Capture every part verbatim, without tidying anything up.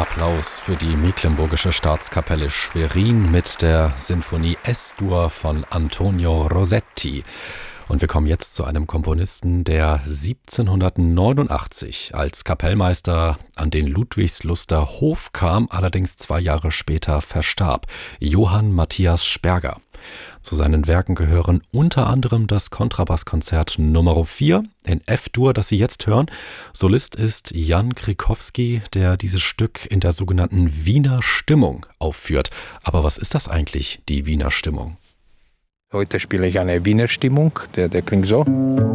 Applaus für die Mecklenburgische Staatskapelle Schwerin mit der Sinfonie Es-Dur von Antonio Rosetti. Und wir kommen jetzt zu einem Komponisten, der siebzehnhundertneunundachtzig als Kapellmeister an den Ludwigsluster Hof kam, allerdings zwei Jahre später verstarb. Johann Matthias Sperger. Zu seinen Werken gehören unter anderem das Kontrabasskonzert Nummer vier in F-Dur, das Sie jetzt hören. Solist ist Jan Krakowski, der dieses Stück in der sogenannten Wiener Stimmung aufführt. Aber was ist das eigentlich, die Wiener Stimmung? Heute spiele ich eine Wiener Stimmung, der, der klingt so.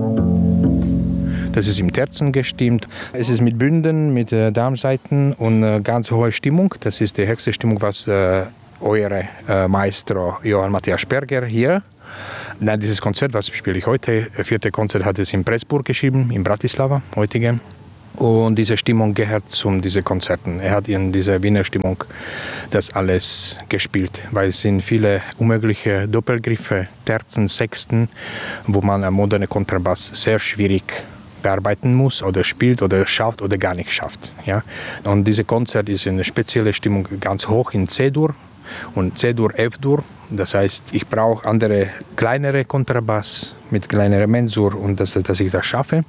Das ist im Terzen gestimmt. Es ist mit Bünden, mit äh, Darmsaiten und äh, ganz hohe Stimmung. Das ist die höchste Stimmung, was äh, eure äh, Maestro Johann Matthias Sperger hier. Nein, dieses Konzert, was spiele ich heute, das vierte Konzert hat es in Pressburg geschrieben, in Bratislava, heutige. Und diese Stimmung gehört zu diesen Konzerten. Er hat in dieser Wiener Stimmung das alles gespielt, weil es sind viele unmögliche Doppelgriffe, Terzen, Sechsten, wo man einen modernen Kontrabass sehr schwierig bearbeiten muss oder spielt oder schafft oder gar nicht schafft. Ja? Und dieses Konzert ist in einer speziellen Stimmung ganz hoch in C-Dur und C-Dur, F-Dur. Das heißt, ich brauche andere, kleinere Kontrabass mit kleinerer Mensur und dass, dass ich das schaffe.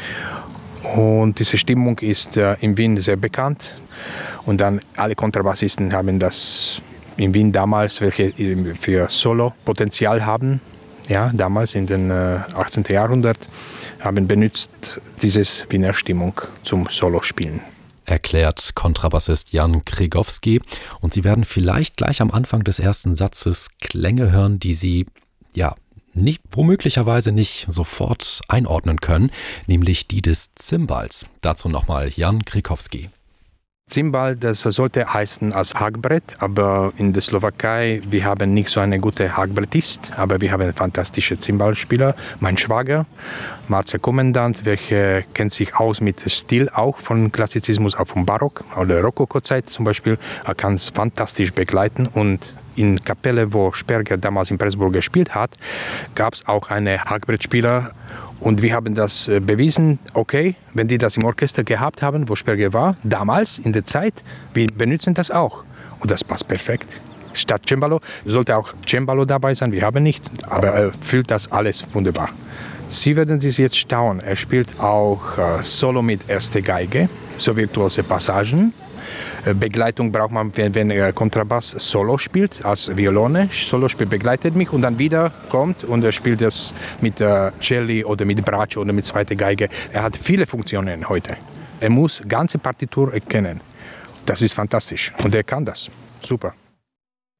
Und diese Stimmung ist äh, in Wien sehr bekannt. Und dann alle Kontrabassisten haben das in Wien damals, welche für Solo-Potenzial haben, ja, damals in den äh, achtzehnten. Jahrhundert, haben benutzt dieses Wiener Stimmung zum Solospielen. Erklärt Kontrabassist Jan Krakowski. Und Sie werden vielleicht gleich am Anfang des ersten Satzes Klänge hören, die Sie, ja, nicht, womöglicherweise nicht sofort einordnen können, nämlich die des Zimbals. Dazu nochmal Jan Krakowski. Zimbal, das sollte heißen als Hackbrett, aber in der Slowakei, wir haben nicht so eine gute Hackbrettist, aber wir haben einen fantastischen Zimbalspieler, mein Schwager, Marcel Kommandant, welcher kennt sich aus mit Stil auch von Klassizismus, auch vom Barock oder Rokoko-Zeit zum Beispiel. Er kann es fantastisch begleiten und in Kapelle, wo Sperger damals in Pressburg gespielt hat, gab es auch einen Hackbrettspieler. Und wir haben das bewiesen, okay, wenn die das im Orchester gehabt haben, wo Sperger war, damals in der Zeit, wir benutzen das auch. Und das passt perfekt. Statt Cembalo sollte auch Cembalo dabei sein, wir haben nicht, aber er fühlt das alles wunderbar. Sie werden sich jetzt staunen, er spielt auch äh, Solo mit erster Geige, so virtuose Passagen. Begleitung braucht man, wenn, wenn er Kontrabass Solo spielt, als Violone. Solo spielt, begleitet mich und dann wieder kommt und er spielt das mit äh, Celli oder mit Braccio oder mit zweiter Geige. Er hat viele Funktionen heute. Er muss ganze Partitur erkennen. Das ist fantastisch und er kann das. Super.